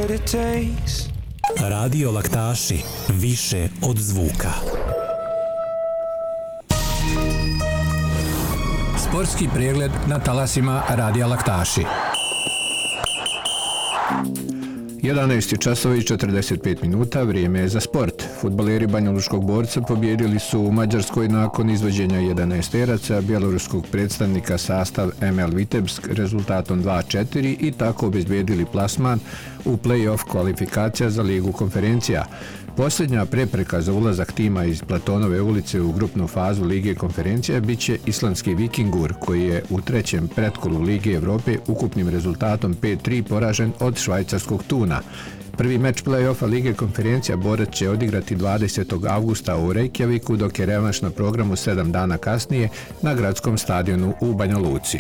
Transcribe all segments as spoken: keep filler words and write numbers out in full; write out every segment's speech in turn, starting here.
what it takes. Radio Laktaši, više od zvuka. Sportski pregled na talasima Radija Laktaši. jedanaest časova i četrdeset pet minuta, vrijeme je za sport. Fudbaleri Banjalučkog Borca pobijedili su u Mađarskoj nakon izvođenja jedanaesteraca bjeloruskog predstavnika sastav M L Vitebsk rezultatom dva četiri i tako obezbijedili plasman u play-off kvalifikacija za Ligu konferencija. Posljednja prepreka za ulazak tima iz Platonove ulice u grupnu fazu Lige konferencija bit će islandski Vikingur, koji je u trećem pretkolu Lige Evrope ukupnim rezultatom pet tri poražen od švajcarskog Tuna. Prvi meč play-offa Lige konferencija Borac će odigrati dvadesetog avgusta u Reykjaviku, dok je revanš na programu sedam dana kasnije na gradskom stadionu u Banja Luci.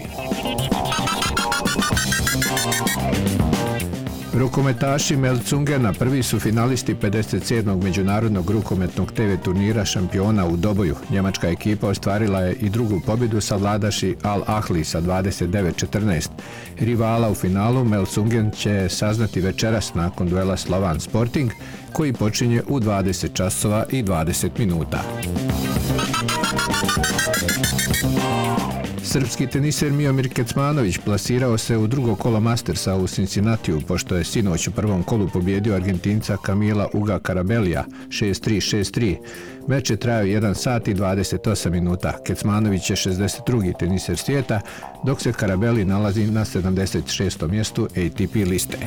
Rukometaši Melsungena prvi su finalisti pedeset sedmog međunarodnog rukometnog T V turnira šampiona u Doboju. Njemačka ekipa ostvarila je i drugu pobjedu savladaši Al Ahli sa dvadeset devet četrnaest. Rivala u finalu Melsungen će saznati večeras nakon duela Slovan Sporting, koji počinje u dvadeset časova i dvadeset minuta. Srpski teniser Miomir Kecmanović plasirao se u drugo kolo Mastersa u Cincinnatiju, pošto je sinoć u prvom kolu pobjedio Argentinca Camila Uga Carabellija šest tri šest tri. Meč je trajao jedan sat i dvadeset osam minuta. Kecmanović je šezdeset drugi teniser svijeta, dok se Carabelli nalazi na sedamdeset šestom mjestu A T P liste.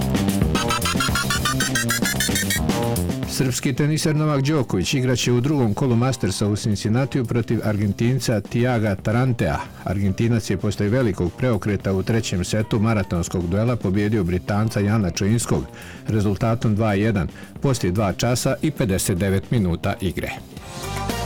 Srpski teniser Novak Đoković igraće u drugom kolu Mastersa u Cincinnatiju protiv Argentinca Tiaga Tarantea. Argentinac je poslije velikog preokreta u trećem setu maratonskog duela pobjedio Britanca Jana Čoinskog rezultatom dva jedan poslije dva časa i pedeset devet minuta igre.